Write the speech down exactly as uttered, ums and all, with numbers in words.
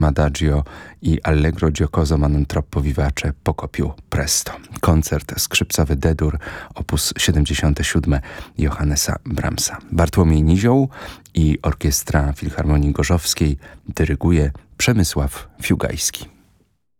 Adagio i Allegro giocoso ma non troppo vivace poco più presto. Koncert skrzypcowy D-dur opus siedemdziesiąt siedem Johannesa Brahmsa. Bartłomiej Nizioł i Orkiestra Filharmonii Gorzowskiej dyryguje Przemysław Fiugajski.